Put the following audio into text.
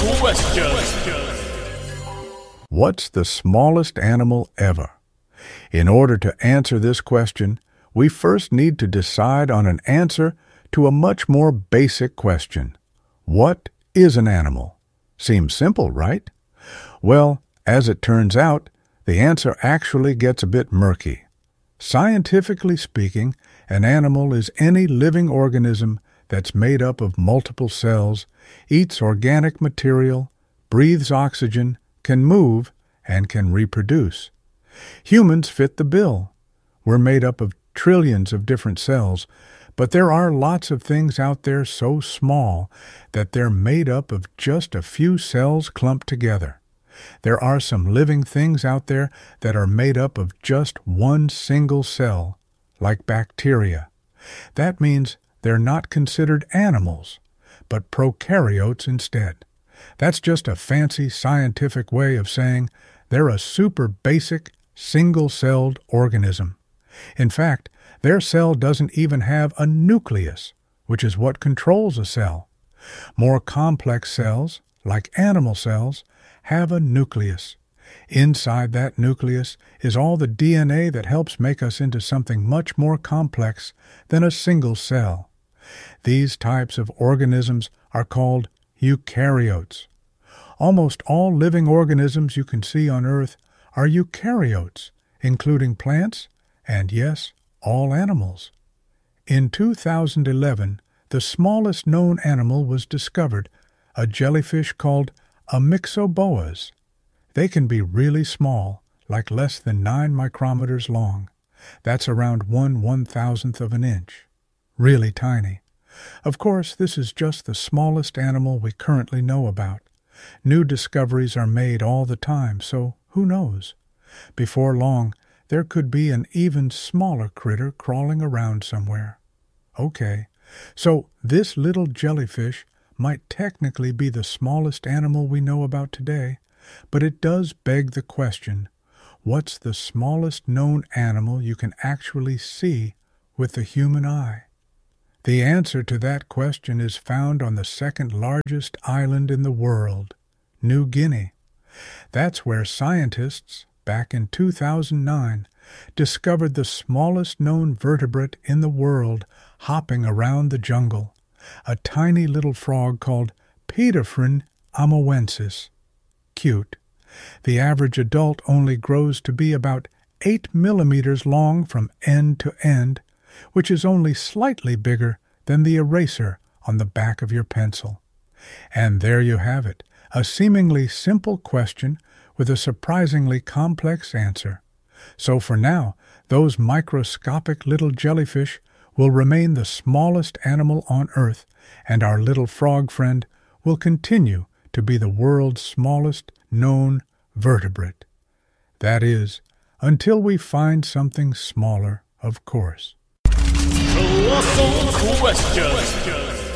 Question. What's the smallest animal ever? In order to answer this question, we first need to decide on an answer to a much more basic question. What is an animal? Seems simple, right? Well, as it turns out, the answer actually gets a bit murky. Scientifically speaking, an animal is any living organism that's made up of multiple cells, eats organic material, breathes oxygen, can move, and can reproduce. Humans fit the bill. We're made up of trillions of different cells, but there are lots of things out there so small that they're made up of just a few cells clumped together. There are some living things out there that are made up of just one single cell, like bacteria. That means they're not considered animals, but prokaryotes instead. That's just a fancy scientific way of saying they're a super basic, single-celled organism. In fact, their cell doesn't even have a nucleus, which is what controls a cell. More complex cells, like animal cells, have a nucleus. Inside that nucleus is all the DNA that helps make us into something much more complex than a single cell. These types of organisms are called eukaryotes. Almost all living organisms you can see on Earth are eukaryotes, including plants and, yes, all animals. In 2011, the smallest known animal was discovered, a jellyfish called Amixoboas. They can be really small, like less than 9 micrometers long. That's around 1/1000th of an inch. Really tiny. Of course, this is just the smallest animal we currently know about. New discoveries are made all the time, so who knows? Before long, there could be an even smaller critter crawling around somewhere. Okay, so this little jellyfish might technically be the smallest animal we know about today, but it does beg the question, what's the smallest known animal you can actually see with the human eye? The answer to that question is found on the second largest island in the world, New Guinea. That's where scientists, back in 2009, discovered the smallest known vertebrate in the world hopping around the jungle, a tiny little frog called Paedophryne amoensis. Cute. The average adult only grows to be about 8 millimeters long from end to end, which is only slightly bigger than the eraser on the back of your pencil. And there you have it, a seemingly simple question with a surprisingly complex answer. So for now, those microscopic little jellyfish will remain the smallest animal on Earth, and our little frog friend will continue to be the world's smallest known vertebrate. That is, until we find something smaller, of course. Colossal Question.